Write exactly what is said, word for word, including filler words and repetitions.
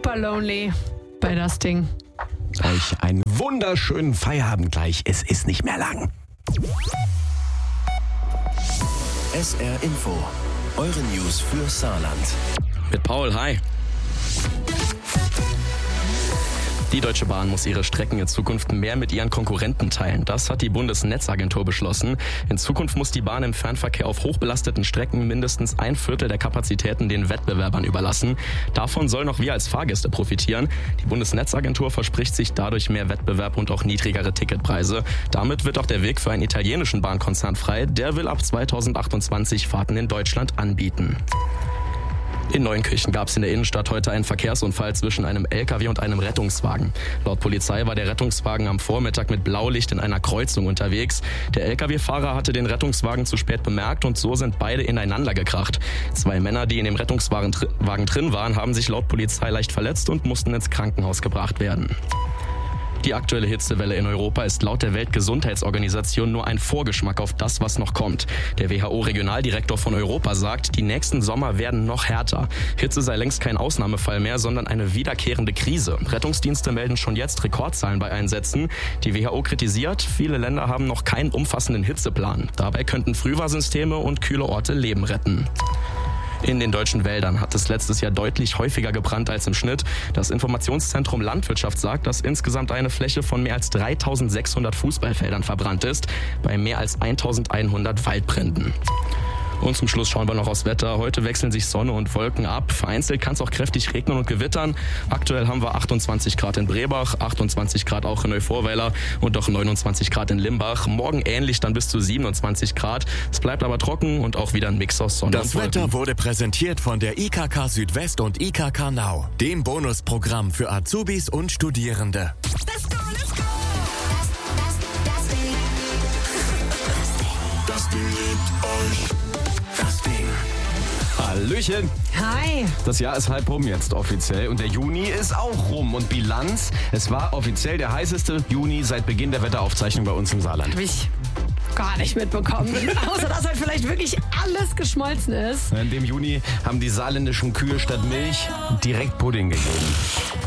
super lonely bei das Ding. Euch einen wunderschönen Feierabend gleich. Es ist nicht mehr lang. S R Info. Eure News für Saarland. Mit Paul, hi. Die Deutsche Bahn muss ihre Strecken in Zukunft mehr mit ihren Konkurrenten teilen. Das hat die Bundesnetzagentur beschlossen. In Zukunft muss die Bahn im Fernverkehr auf hochbelasteten Strecken mindestens ein Viertel der Kapazitäten den Wettbewerbern überlassen. Davon sollen auch wir als Fahrgäste profitieren. Die Bundesnetzagentur verspricht sich dadurch mehr Wettbewerb und auch niedrigere Ticketpreise. Damit wird auch der Weg für einen italienischen Bahnkonzern frei. Der will ab zweitausendachtundzwanzig Fahrten in Deutschland anbieten. In Neunkirchen gab es in der Innenstadt heute einen Verkehrsunfall zwischen einem L K W und einem Rettungswagen. Laut Polizei war der Rettungswagen am Vormittag mit Blaulicht in einer Kreuzung unterwegs. Der L K W-Fahrer hatte den Rettungswagen zu spät bemerkt und so sind beide ineinander gekracht. Zwei Männer, die in dem Rettungswagen Wagen drin waren, haben sich laut Polizei leicht verletzt und mussten ins Krankenhaus gebracht werden. Die aktuelle Hitzewelle in Europa ist laut der Weltgesundheitsorganisation nur ein Vorgeschmack auf das, was noch kommt. Der W H O-Regionaldirektor von Europa sagt, die nächsten Sommer werden noch härter. Hitze sei längst kein Ausnahmefall mehr, sondern eine wiederkehrende Krise. Rettungsdienste melden schon jetzt Rekordzahlen bei Einsätzen. Die W H O kritisiert, viele Länder haben noch keinen umfassenden Hitzeplan. Dabei könnten Frühwarnsysteme und kühle Orte Leben retten. In den deutschen Wäldern hat es letztes Jahr deutlich häufiger gebrannt als im Schnitt. Das Informationszentrum Landwirtschaft sagt, dass insgesamt eine Fläche von mehr als dreitausendsechshundert Fußballfeldern verbrannt ist, bei mehr als eintausendeinhundert Waldbränden. Und zum Schluss schauen wir noch aufs Wetter. Heute wechseln sich Sonne und Wolken ab. Vereinzelt kann es auch kräftig regnen und gewittern. Aktuell haben wir achtundzwanzig Grad in Brebach, achtundzwanzig Grad auch in Neuvorweiler und auch neunundzwanzig Grad in Limbach. Morgen ähnlich dann bis zu siebenundzwanzig Grad. Es bleibt aber trocken und auch wieder ein Mix aus Sonne Das und Wolken. Wetter wurde präsentiert von der I K K Südwest und I K K Now, dem Bonusprogramm für Azubis und Studierende. Let's go, let's go. Das Ding liebt euch. Das Ding. Hallöchen. Hi. Das Jahr ist halb rum jetzt offiziell und der Juni ist auch rum. Und Bilanz, es war offiziell der heißeste Juni seit Beginn der Wetteraufzeichnung bei uns im Saarland. Hab ich gar nicht mitbekommen. Außer, dass halt vielleicht wirklich alles geschmolzen ist. In dem Juni haben die saarländischen Kühe statt Milch direkt Pudding gegeben.